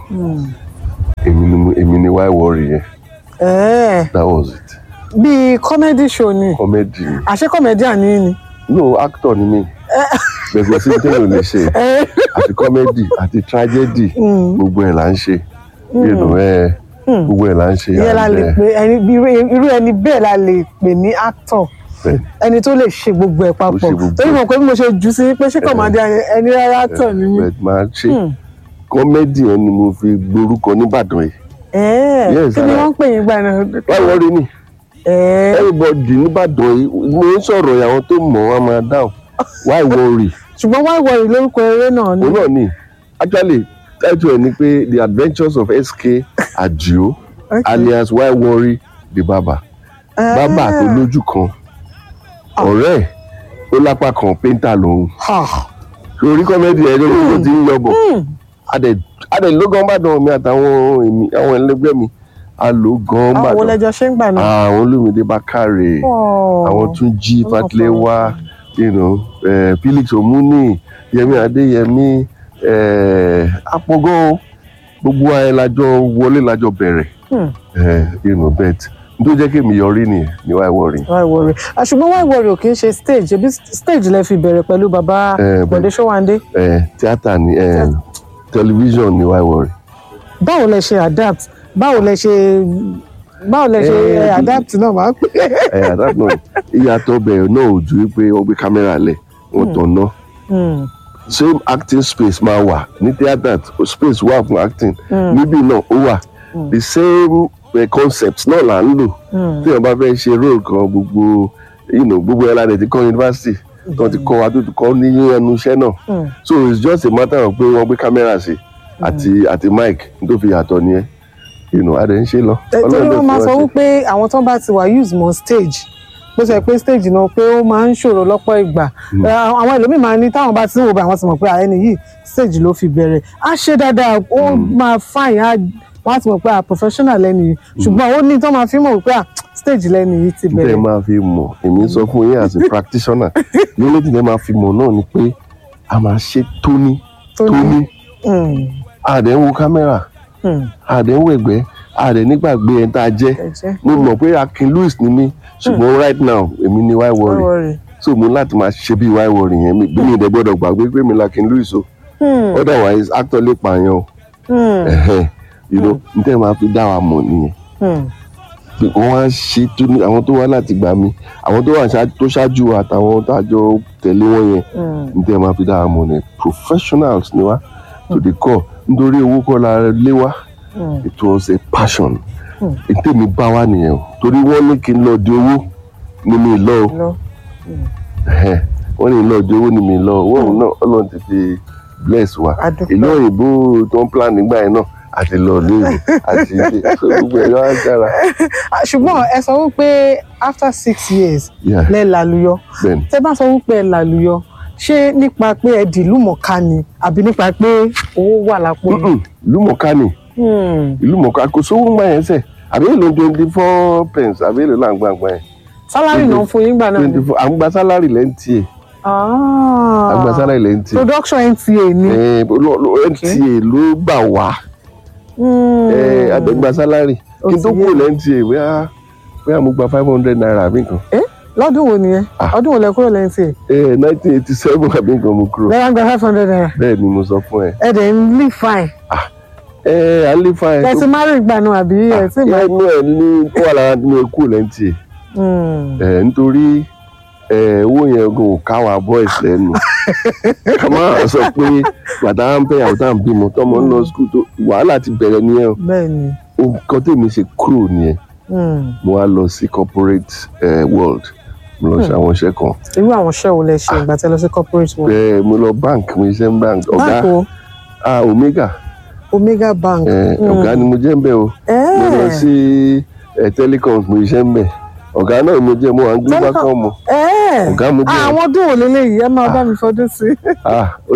Èmi ni Why Worry yẹn. That was it. Bí comedy show ni? Comedy. Àṣé comedian ni? No, actor ni mi. Bẹ̀rẹ̀ sí tẹ́lẹ̀ lè ṣe, àti comedy àti tragedy, gbogbo ẹ̀ là ń ṣe. Gbogbo ẹ̀ là ń ṣe. Ìyẹn la lè pè irú ẹni bẹ́ẹ̀ la lè pè ní actor. Ẹni tó lè ṣe gbogbo ẹ̀ papọ̀. Torí mọ̀ pé bí mo ṣe jù sí pé ṣé comedian ẹni rárá actor ni mi. Máa ṣe kọ́mẹ́dì yẹn ni mo fi gborúkọ nìbàdàn yìí. Kí ni wọ́n ń pè yín gbà náà? Why worry ni? Everybody nìbàdàn yìí mo ń sọ̀rọ̀ àwọn tó mọ̀ wọ́n máa dáhùn. Why worry? Ṣùgbọ́n why worry lórúkọ eré náà ni. Òun náà ni actually title ẹ̀ ni pé The Adventures of SK Adio alias Why Worry the Barber. Bàbá tó lójú kan ọ̀rẹ́ ẹ̀ ó lápá kan péńtà lòun. Orí kọ́mẹ́dì ẹ̀ ló ti ń yọbọ̀. Adẹ̀ ló gan bàdàn mi àtàwọn àwọn ẹlẹgbẹ́ mi a lò gan bàdàn. Àwọn olẹ́jọ́ ṣe ń gbà náà. Àwọn Olúmídé Bákàrè, àwọn Túnjí Fátiléwá, Felix Omuni, Yẹmí Adéyẹmí, àpọ̀gán gbogbo ayé lájọ wọlé lájọ bẹ̀rẹ̀. Bet tó jẹ́ kí èmi yọrí nìyẹn ní Why Worry. Why Worry ṣùgbọ́n Why Worry ò kì í ṣe stage ebi stage lẹ fi bẹ̀rẹ̀ pẹ̀lú bàbá Bọ̀dé Ṣówándé. Tíátà ni tẹlifíṣàn ní Why Worry. Báwo lẹ ṣe adapt báwo lẹ ṣe adapt náà máa ń pè. Adapt náà ìyàtọ̀ bẹ̀rẹ̀ náà ò ju pé wọ́n gbé kámẹ́rà lẹ̀ wọ́n tàn náà. Same acting space máa wà ní tíátà space wà fún acting níbí náà ó wà the same concepts náà là ń lò tí wọ́n bá fẹ́ ṣe role kan gbogbo ẹ̀ láti kọ́ yunifásitì tó ti kọ́ wa tó ti kọ́ ní ẹnu iṣẹ́ náà so it's just a matter of pé wọ́n gbé kámẹ́rà sí àti mic tó fi yàtọ̀ nìyẹn adé ń ṣe lọ. torí wọ́n máa sọ wípé àwọn tó bá ti wà use mọ́ stage bó ṣe pé stage náà pé ó máa ń ṣòro lọ́pọ̀ ìgbà àwọn ẹlòmíì máa ní táwọn bá ti ń wò bá àwọn ti mọ̀ pé ẹni yìí stage ló fi bẹ̀rẹ̀ á ṣe dáadáa ó máa fine wọ́n á ti mọ̀ pé professional lẹ́nu yìí ṣùgbọ́n ó ní tó máa fi mọ̀ pé stage lẹ́nu yìí ti bẹ̀rẹ̀. tẹ́ máa fi mọ̀ èmi sọ fún yín as a practitioner lórí tí tẹ́ máa fi mọ̀ náà ni pé a máa ṣe tóní àdé ń wo kámẹ́rà àdé ń wo ẹ̀gbẹ́ àdé nígbàgbé ẹ̀ tá a jẹ́ mo mọ̀ pé Akin Louis ni mí ṣùgbọ́n right now èmi ni Why Worry so mo láti máa ṣe bí Why Worry yẹn bí mi ìdẹ́ gbọ́dọ̀ gbàgbé pé mi la Akin Louis o otherwise actor lè pààyàn o n tẹ́ máa fi dá wa mọ̀ nìyẹn wọ́n á ṣe àwọn tó wá láti gbà mí àwọn tó wà tó ṣáájú àtàwọn tó àjọ tẹ̀lé wọn yẹn n tẹ́ máa fi dá wa mọ̀ nìyẹn professionals ni wá to the core nítorí owó kọ́ la lé wá it was a passion ètè mi bá wá nìyẹn o torí wọ́n ní kí n lọ di owó ni mi lọ o wọ́n ní lọ di owó ni mi lọ owó òun náà Ọlọ́run ti fi bless wa ìlú òyìnbó tó ń plan nígbà yẹn náà àti lọ lóyún àti gbogbo ẹ̀rọ ajára. ṣùgbọ́n ẹ sọ wípé after 6 years lẹ́ lálùyọ tẹ́ bá sọ wípé ẹ lálùyọ ṣé nípa pé ẹ di ìlúmọ̀ọ́ká ni àbí nípa pé owó wà lápò. ìlúmọ̀ọ́ká ni ìlúmọ̀ọ́ká kò sówó ń gbà yẹn sẹ̀ àbí èlò 24 pence àbí èlò là ń gbà yẹn. sálárì náà fún yín gbà náà ni. à ń gba sálárì lẹ́ǹtì ẹ̀. à ń gba sálárì lẹ́ǹtì ẹ̀. production NTA ni. NTA ló gbà wá. Àdẹ́gbà sálárì kí n tó kúrò lẹ́ǹtì ẹ̀ bóyá mo gba 500 naira àbí nǹkan. lọ́dún wo nìyẹn ọdún wo lẹ kúrò lẹ́ǹtì ẹ̀. 1987 àbí nǹkan mo kúrò. lẹ́yìn gba 500 naira. bẹ́ẹ̀ ni mo sọ fún ẹ. ẹ dẹ̀ ń live fine. à ń live fine. ẹ ti marry gbà náà àbí ẹ ti máa. inú ẹ ní kó wà lára mi kúrò lẹ́ǹtì ẹ̀. nítorí owó yẹn kò káwa boys lẹ́nu ká má sọ pé gbàdá ń fẹ́ àwọn tá à ń bímọ tọmọ ń lọ skul tó wàhálà ti bẹ̀rẹ̀ nìyẹn o nǹkan tèmi ṣe kúrò nìyẹn mo wá lọ sí corporate world mo lọ ṣe àwọn iṣẹ́ kan. irú àwọn iṣẹ́ wo lẹ ṣe ìgbà tí ẹ lọ sí corporate world. mo lọ bank mo ṣiṣẹ́ ní bank ọ̀gá Omega Bank. ọ̀gá ni mo jẹ́ ń bẹ̀ o mo lọ sí telecoms mo ṣiṣẹ́ ń bẹ̀ ọ̀gá náà mo jẹ́ mo wà ń gbé bákan mọ́ ọ̀gá mo jẹ́. àwọn ọdún wo lélẹ́yìí ẹ máa bá mi fọdún sí. ó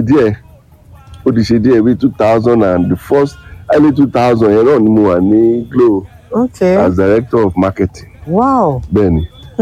ti ṣe díẹ̀ bí 2000 and the first early 2000 yẹn náà ni mo wà ní Glo as director of marketing. Wow. bẹ́ẹ̀ni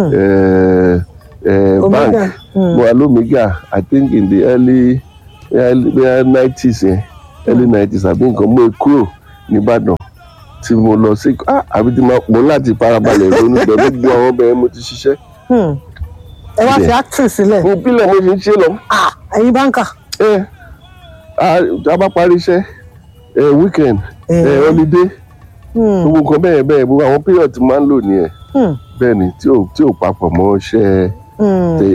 bank mo wà lómega I think in the early 90s yẹn early 90s àbí nǹkan mo kúrò nìbàdàn tí mo lọ sí àbí tí mo láti farabalẹ̀ ronú pẹ̀lú gbogbo àwọn ọbẹ̀ mo ti ṣiṣẹ́. ẹ wá fi acting sílẹ̀. mo bílẹ̀ mo ṣe ń ṣe lọ. ẹ̀yin báńkà. a bá parí iṣẹ́ weekend holiday gbogbo nǹkan bẹ́ẹ̀ gbogbo àwọn period tí máa ń lò nìyẹn bẹ́ẹ̀ ni tí ò papọ̀ mọ́ iṣẹ́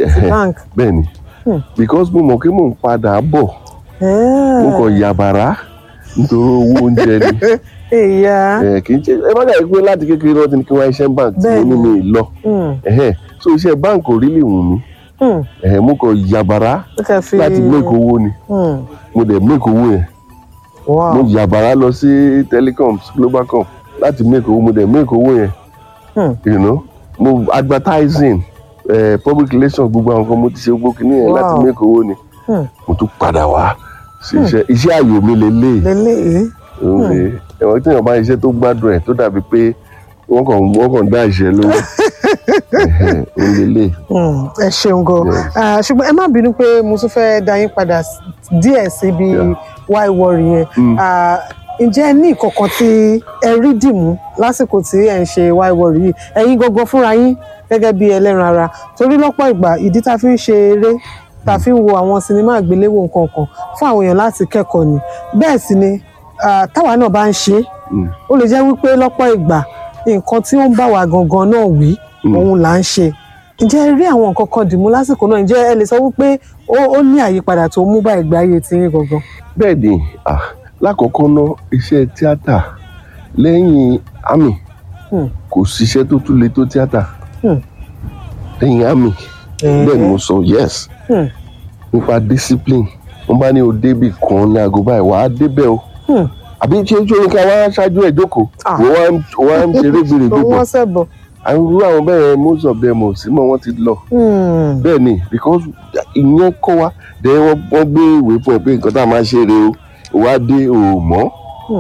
bẹ́ẹ̀ ni because mo mọ̀ pé mò ń padà bọ̀ mo kàn yàbàrá nítorí owó oúnjẹ ni. kì í ṣe ẹ má dàgbé pé láti kékeré náà ti ní kí wọ́n iṣẹ́ bank tí mo ní mi lọ so iṣẹ́ bank ò rí lè wù mí mo kàn yàbàrá láti make owó ni mo dẹ̀ make owó yẹn mo yàbàrá lọ sí telecoms globalcom láti make owó mo dẹ̀ make owó yẹn you know mo advertising public relations gbogbo àwọn kan mo ti ṣe gbogbo kìíní yẹn láti make owó ni mo tún padà wá sí iṣẹ́ àyò mi lélẹ́yìí ẹ̀wọ̀n tí èèyàn bá iṣẹ́ tó gbádùn ẹ̀ tó dàbí pé wọ́n kàn dá ìṣẹ́ lówó lélẹ̀. ẹ ṣeun gan ṣùgbọ́n ẹ má bínú pé mo tún fẹ́ dá yín padà díẹ̀ síbi why worry yẹn ǹjẹ́ ẹ ní ìkọ̀kan tí ẹ rí dìmú lásìkò tí ẹ ń ṣe why worry yìí ẹ̀yin gangan fúnra yín gẹ́gẹ́ bí ẹlẹ́ran ara torí lọ́pọ̀ ìgbà ìdí tá a fi ń ṣe eré tá a fi ń wo àwọn sinimá àgbéléwò nǹkan kan fún àwọn èèyàn láti kẹ́kọ̀ọ́ ni bẹ́ẹ̀ sì ni táwa náà bá ń ṣe ó lè jẹ́ wípé lọ́pọ̀ ìgbà nǹkan tí ó ń bá wa gangan náà wí òun là ń ṣe ǹjẹ́ ẹ rí àwọn nǹkan kan dìmú lásìkò náà ǹjẹ́ ẹ lè sọ wípé ó ní àyípadà tó mú bá ìgbé ayé tí yín gangan. bẹ́ẹ̀ ni lákọ̀ọ́kọ́ ná iṣẹ́ tíátà lẹ́yìn àmì kò síṣẹ́ tó tún le tó tíátà lẹ́yìn àmì bẹ́ẹ̀ ni mo sọ yes nípa discipline wọ́n bá ní o débì kan ní aago báyìí wàá débẹ̀ o àbí ṣé ní ká wá ṣáájú ẹ̀ jókòó wọ́n á ń ṣeré gbèrè gbogbo àwọn irú àwọn bẹ́ẹ̀ most of them ò sí mọ́ wọ́n ti lọ bẹ́ẹ̀ ni because ìyẹn kọ́ wa dẹ̀ wọ́n gbé ìwé fún ẹ pé nǹkan tá a máa ṣe rèé o wá dé o mọ́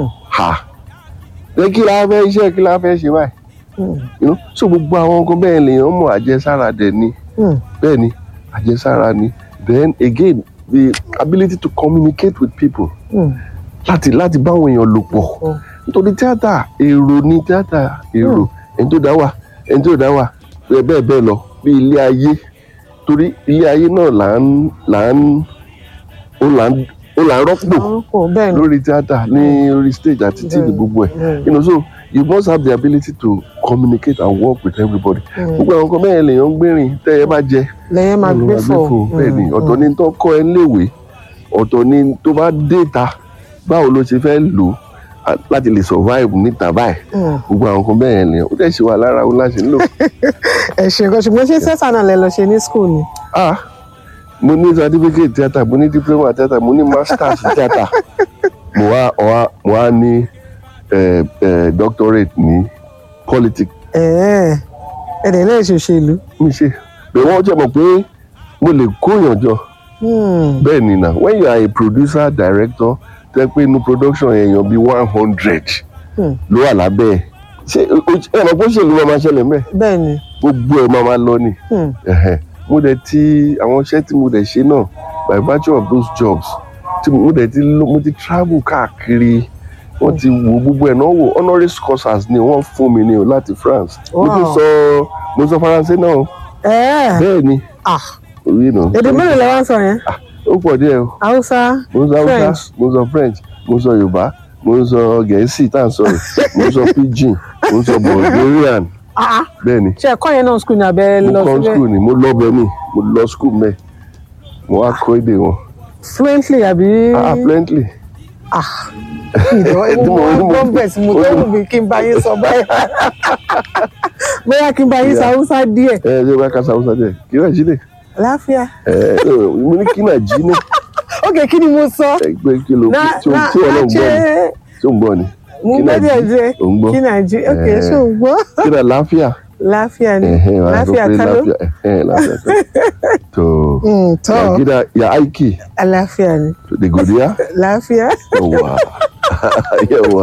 ẹ kí la fẹ́ iṣẹ́ kí la fẹ́ ṣe báyìí so gbogbo àwọn nǹkan bẹ́ẹ̀ lèèyàn mọ̀ àjẹsára dẹ̀ ni bẹ́ẹ̀ ni àjẹsára ni then again the ability to communicate with people láti bá àwọn èèyàn lò pọ̀ nítorí tíátà èrò ni tíátà èrò ẹni tó dá wà ẹni tó dá wà bẹ́ẹ̀ bẹ́ẹ̀ lọ bí ilé ayé torí ilé ayé náà là ń rọ́pò lórí tíátà ní orí stage àti tv gbogbo ẹ̀ so you must have the ability to communicate and work with everybody gbogbo àwọn kan bẹ́ẹ̀ lèèyàn ń gbérin tẹ́ ẹ bá jẹ lẹ́yìn máa gbé fò bẹ́ẹ̀ ni ọ̀tọ̀ ni tó kọ́ ẹ léèwé ọ̀tọ̀ ni tó bá déta báwo ló ṣe fẹ́ lò láti lè survive níta báyìí gbogbo àwọn kan bẹ́ẹ̀ lèèyàn ó dẹ̀ ṣe wà lára òun láti ń lò. ẹ ṣe nǹkan ṣùgbọ́n ṣé sẹ́sà náà lẹ lọ ṣe ní school ni. mo ní certificate theatre mo ní diploma theatre mo ní masters theatre mo wá ní doctorate ní politics. ẹ̀ẹ́dẹ̀ lẹ́yìn ṣòṣèlú. mi ṣe bẹ́ẹ̀ wọ́n jẹ́ mọ̀ pé mo lè kóyàn jọ bẹ́ẹ̀ ni na when you are a producer director tẹ́ pé inú production èèyàn bíi 100 ló wà lábẹ́ ẹ̀ ṣé ẹ mọ̀ pé òṣèlú máa ṣẹlẹ̀ mẹ́. bẹ́ẹ̀ ni. gbogbo ẹ̀ máa lọ ni. mo dẹ̀ ti àwọn iṣẹ́ tí mo dẹ̀ ṣe náà by virtue of those jobs tí mo dẹ̀ ti mo ti travel káàkiri wọ́n ti wo gbogbo ẹ̀ náà wò honoris causa ni wọ́n fún mi ní o láti France mo sọ Faransé náà bẹ́ẹ̀ ni èdè mélòó lẹ wá ń sọ yẹn. ó pọ̀ díẹ̀ o. Hausa French mo sọ French mo sọ Yorùbá mo sọ Gẹ̀ẹ́sì tá à ń sọ yìí mo sọ Pidgin mo sọ Bulgarian bẹ́ẹ̀ ni. ṣe ẹ̀kọ́ yẹn náà school ni abẹ́ lọ síbẹ̀. mo kọ́ school ni mo lọ bẹ́ẹ̀ ni mo lọ school mẹ́ẹ̀ mo wá kọ́ èdè wọn. fluently àbí. fluently. ìdánwò bẹ̀ sí mo tó wù mí kí n bá yín sọ báyìí bóyá kí n bá yín sa Hausa díẹ̀. ṣé wàá ká sa Hausa díẹ̀ kí náà jí lè. láfíà. mo ní kí náà jí ní. ok kí ni mo sọ. ẹgbẹ́ kí ló tí wọ́n náà gbọ́ ni tí ó ń gbọ́ ni. mo gbọ́ díẹ̀ díẹ̀ kí náà jí ok ṣé o gbọ́. kí náà láfíà. láfíà ni láfíà kálọ́. láfíà tó yàgídà yà áìkì. láfíà ni. de godiya. láfíà. yawa yawa.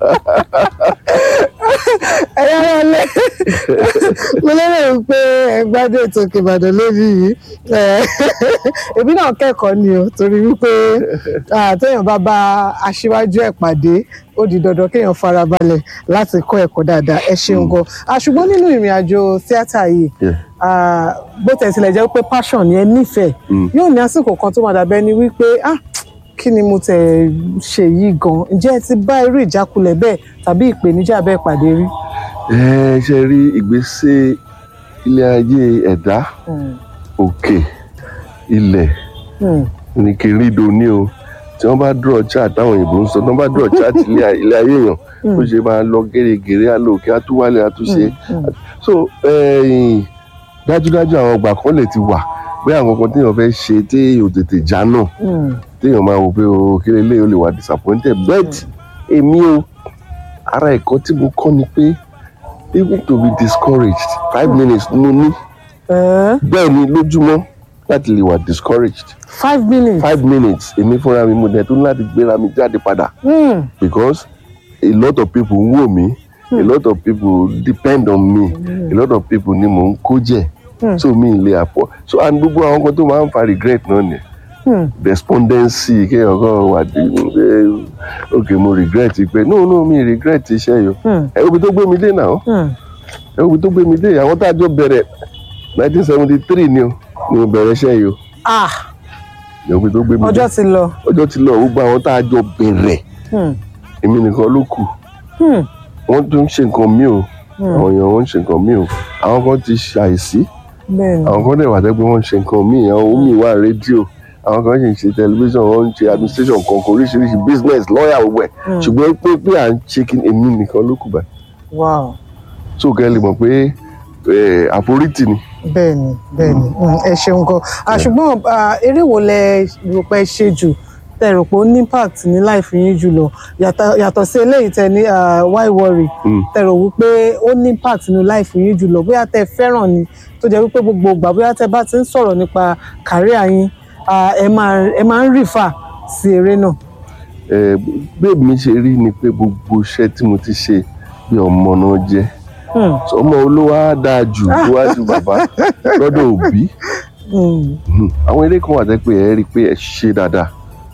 ẹ̀yà rẹ̀ mo lérò pé ẹ gbádùn ètò Òkè Ìbàdàn lórí yìí èmi náà kẹ́kọ̀ọ́ ni o torí wípé téèyàn bá bá aṣíwájú ẹ̀ pàdé ó di dandan kéèyàn farabalẹ̀ láti kọ́ ẹ̀kọ́ dáadáa ẹ ṣeun gan ṣùgbọ́n nínú ìrìn àjò tíátà yìí bó tẹ̀ tilẹ̀ jẹ́ pé passion ni ẹ nífẹ̀ẹ́ yóò ní àsìkò kan tó máa dàbẹ́ ni wípé kí ni mo tẹ̀ ṣe yìí gan ǹjẹ́ ẹ ti bá irú ìjákulẹ̀ bẹ́ẹ̀ tàbí ìpèníjà bẹ́ẹ̀ pàdé rí. ṣe rí ìgbésẹ̀ ilé ayé ẹ̀dá òkè ilẹ̀ ní kirido ní o tí wọ́n bá draw chart táwọn òyìnbó ń sọ tí wọ́n bá draw chart ilé ayé èèyàn ó ṣe máa lọ gèrègèrè àlòkè àtúwálé àtúnṣe so dájúdájú àwọn ọgbà kan lè ti wà pé àwọn kan téèyàn fẹ́ ṣe téèyàn tètè já náà téèyàn máa wò pé o kí lélẹ́yìn ó lè wà disappointed but èmi o ara ẹ̀kọ́ tí mo kọ́ ni pé even to be discouraged 5 minutes mo ní bẹ́ẹ̀ ni lójúmọ́ láti lè wà discouraged 5 minutes 5 minutes èmi fúnra mi mo dẹ̀ tún láti gbéra mi jáde padà because a lot of people ń wò mí a lot of people depend on me a lot of people ni mò ń kó jẹ so mi lè àpọ̀ so and gbogbo àwọn kan tó máa ń fa regret náà ni despondency kéèyàn kan wà dé ok mo regret pé no mi regret iṣẹ́ yìí ẹ wo ibi tó gbé mi dé náà ẹ wo ibi tó gbé mi dé àwọn tá a jọ bẹ̀rẹ̀ 1973 ni mo bẹ̀rẹ̀ iṣẹ́ yìí ẹ wo ibi tó gbé mi dé ọjọ́ ti lọ gbogbo àwọn tá a jọ bẹ̀rẹ̀ èmi nìkan ló kù wọ́n tún ń ṣe nǹkan mi o àwọn èèyàn wọ́n ń ṣe nǹkan mi o àwọn kan ti ṣàìsí àwọn kan dẹ̀ wà tẹ́ pé wọ́n ń ṣe nǹkan mi àwọn omi wà rédíò àwọn kan ṣì ń ṣe tẹlifíṣàn wọ́n ń ṣe administration kankan oríṣiríṣi business lawyer gbogbo ẹ̀ ṣùgbọ́n pé à ń ṣe kí èmi nìkan ló kù báyìí. so kẹ́ ẹ lè mọ̀ pé àforítì ni. bẹ́ẹ̀ni ẹ ṣeun gan ṣùgbọ́n eré wo lẹ rò pé ṣe jù tẹ rò pé ó ní impact ní láìfi yín jùlọ yàtọ̀ sí eléyìí tẹ ní why worry tẹ rò wípé ó ní impact ní láìfi yín jùlọ bóyá tẹ fẹ́ràn ni tó jẹ́ wípé gbogbo ìgbà bóyá tẹ bá ti ń sọ̀rọ̀ nípa career yín ẹ máa ń refer sí eré náà. bẹ́ẹ̀ mi ṣe rí ni pé gbogbo iṣẹ́ tí mo ti ṣe bí ọmọ náà jẹ́ ọmọ olówó á dáa jù níwájú bàbá lọ́dọ̀ òbí àwọn eré kan wà tẹ́ pé ẹ rí i pé ẹ ṣe dáadáa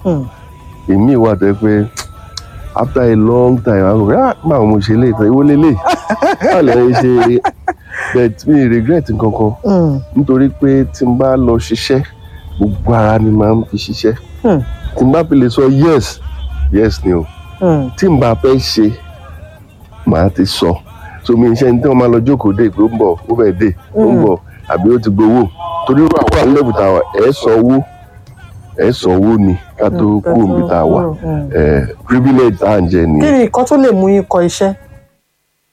èmi wà tẹ́ pé after a long time àwọn ọ̀rẹ́ báwo mo ṣe léètọ́ ìwọ lélẹ̀ báwo lè ṣe but mi regret nǹkankan nítorí pé tí n bá lọ ṣiṣẹ́ gbogbo ara ni màá fi ṣiṣẹ́ tí n bá fi lè sọ yes ni o tí n bá fẹ́ ṣe màá ti sọ so mi iṣẹ́ ní tí wọ́n máa lọ jókòó dé pé ó ń bọ̀ ó fẹ́ dé ó ń bọ̀ àbí ó ti gbowó torí wà wà lẹ́bù tá a wà ẹ̀ sanwó ni ká tó kú òbí tá a wà privilege tá à ń jẹ nìyẹn. kí ni nǹkan tó lè mú yín kọ iṣẹ́